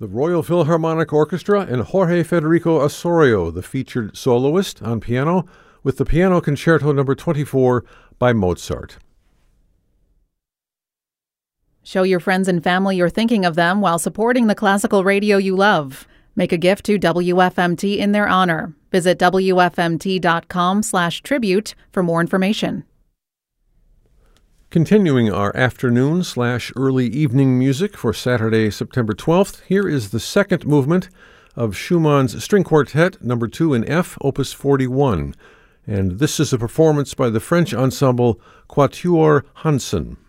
The Royal Philharmonic Orchestra and Jorge Federico Osorio, the featured soloist on piano, with the Piano Concerto No. 24 by Mozart. Show your friends and family you're thinking of them while supporting the classical radio you love. Make a gift to WFMT in their honor. Visit WFMT.com/tribute for more information. Continuing our afternoon/early evening music for Saturday, September 12th, here is the second movement of Schumann's String Quartet No. 2 in F, Opus 41. And this is a performance by the French ensemble Quatuor Hansen.